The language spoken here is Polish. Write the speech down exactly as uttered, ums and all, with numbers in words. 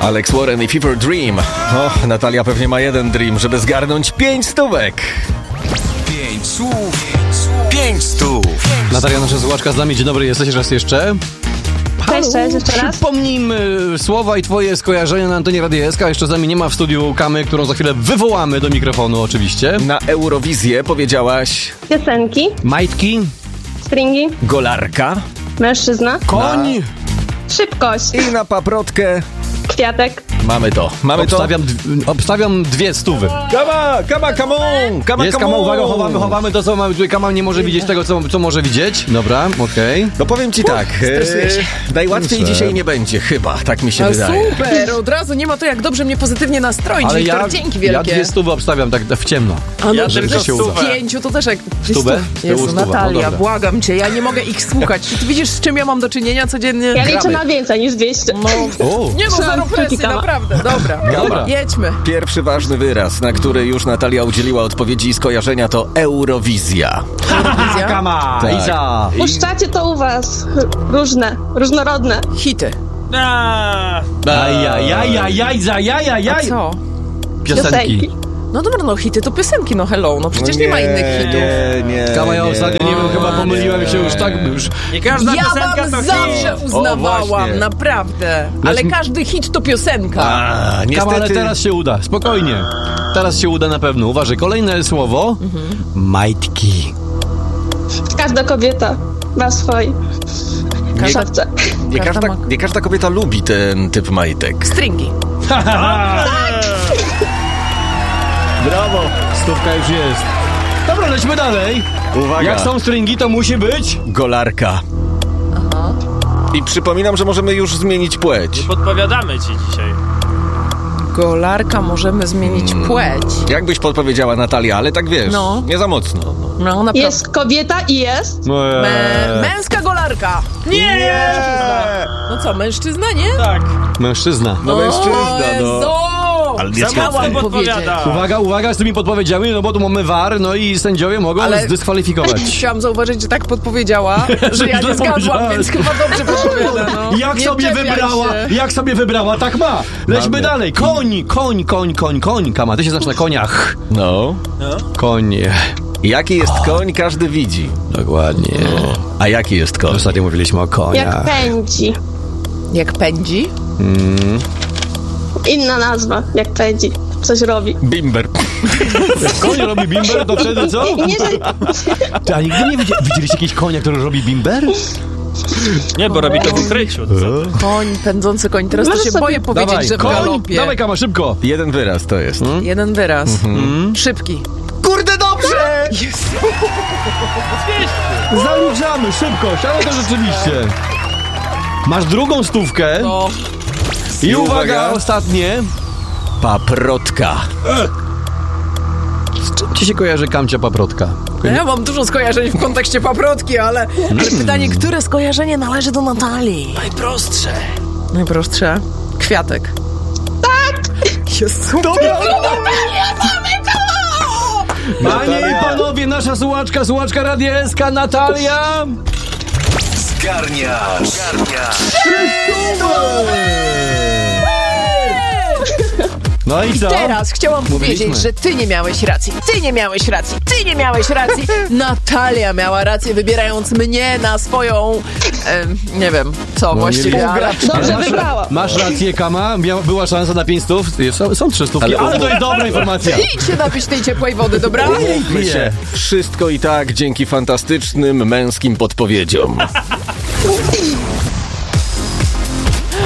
Alex Warren i Fever Dream. O, Natalia pewnie ma jeden dream, żeby zgarnąć pięć stówek. Pięć słów, pięć stów. Natalia, nasza słuchaczka z nami. Dzień dobry, jesteś raz jeszcze? Cześć, cześć, jeszcze raz. Przypomnijmy słowa i twoje skojarzenia na antenie Radia S K. Jeszcze z nami nie ma w studiu Kamy, którą za chwilę wywołamy do mikrofonu oczywiście. Na Eurowizję powiedziałaś... Piosenki, Majtki, stringi, Golarka. mężczyzna, koń. szybkość, I na paprotkę kwiatek. mamy to. Mamy to. Obstawiam, d- obstawiam dwie stówy. Kama, kama, come on! Kama, Jest come Kama, on! uwaga, chowamy, chowamy to, co mamy. Tutaj Kama nie może widzieć tego, co, co może widzieć. Dobra, okej. No powiem ci tak, stresuję się. e, najłatwiej Proszę. dzisiaj nie będzie, chyba, tak mi się No wydaje. super, od razu nie ma to jak dobrze mnie pozytywnie nastroić, Ale Wiktor, ja, dzięki ja wielkie. dwie stówy obstawiam tak w ciemno. A no, Ja żeby też się stówę. pięciu to też jak... Stówę? Stu- Z tyłu Jezu, stuwa, no Natalia, dobra. błagam cię, ja nie mogę ich słuchać. Czy ty widzisz, z czym ja mam do czynienia codziennie? Ja liczę Gramy. na więcej niż dwieście. No, O, nie no, Trzymam zero kciuki, presji, Kama. naprawdę. Dobra, Dobra. jedźmy. Pierwszy ważny wyraz, na który już Natalia udzieliła odpowiedzi i skojarzenia, to Eurowizja. Wizja? Kama, Tak. Iza. Puszczacie to u was różne, różnorodne. Hity. Ajajajajajajajajaj. A co? Piosenki. No dobra, no hity to piosenki, no hello, no przecież nie, ma innych hitów. Nie, nie, Kama, ja nie. ostatnio, nie wiem, chyba pomyliłem się już tak, już... Nie każda Ja piosenka wam to zawsze hit. O, uznawałam, właśnie. naprawdę. Ale Lecz- każdy hit to piosenka. A, niestety... Kama, ale teraz się uda, spokojnie. Teraz się uda na pewno. Uważaj, kolejne słowo. Majtki. Każda kobieta ma swój Każda- szafce. Nie Każda każda, ma- nie każda kobieta lubi ten typ majtek. Stringi. Brawo. Stówka już jest. Dobra, lećmy dalej. Uwaga, Jak są stringi, to musi być... golarka. Aha. I przypominam, że możemy już zmienić płeć. Podpowiadamy ci dzisiaj. Golarka, możemy zmienić płeć. Jakbyś podpowiedziała, Natalia, ale tak wiesz, No. nie za mocno. No naprawdę. Jest kobieta i jest. Mę- męska golarka. Nie! No co, mężczyzna, nie? Tak. Mężczyzna. No mężczyzna, O, no. Jezu! Ale nie Za mocno Chciałem podpowiada. Uwaga, uwaga z tymi podpowiedziami, no bo tu mamy V A R, no i sędziowie mogą Ale- zdyskwalifikować. Chciałam zauważyć, że tak podpowiedziała, że ja nie Źle zgadłam, powiedziałaś. więc chyba dobrze podpowiada. No. Jak Nie sobie czepiaj wybrała, się. jak sobie wybrała, tak ma. Lećmy Mamy. dalej. Koń, koń, koń, koń, koń. Kama, ty się znasz na koniach. No. Koń. Jaki jest koń, każdy widzi. Dokładnie. A jaki jest koń? Ostatnio mówiliśmy o Jak koniach. pędzi. Jak pędzi? Inna nazwa, jak pędzi. Coś robi. Bimber. Jak koń robi bimber, to wtedy co? I nie, że... Ty, a nigdy nie widzieli, widzieliście jakiegoś konia, który robi bimber? Nie, bo robi to w ukryciu. To co? Koń, pędzący koń. Teraz to Możesz się sobie- boję powiedzieć, Dawaj, że w koń. galopie. Dawaj, Kama, szybko. Jeden wyraz to jest. Jeden wyraz. Szybki. Kurde, dobrze! Zaliczamy, szybko. Ale to rzeczywiście. Masz drugą stówkę. No. I uwaga, uwaga. ostatnie. Paprotka. Z czym ci się kojarzy Kamcia Paprotka? Ja mam dużo skojarzeń w kontekście paprotki, ale, ale pytanie, które skojarzenie należy do Natalii? Najprostsze. Najprostsze. Kwiatek. Tak! Jest super! Panie i panowie, nasza słuchaczka, słuchaczka Radia S K, Natalia. Zgarniasz. Zgarniasz. No i co? Teraz chciałam Mówiliśmy. powiedzieć, że ty nie miałeś racji, ty nie miałeś racji, ty nie miałeś racji. Natalia miała rację, wybierając mnie na swoją, em, nie wiem, co właściwie, nie ale... Dobrze masz, wybrała. masz rację, Kama, Miała, była szansa na pięć stów. Są, są trzy stówki, ale, Ale- to jest dobra informacja. Idź się napić tej ciepłej wody, dobra? Umówmy się. Wszystko i tak dzięki fantastycznym męskim podpowiedziom.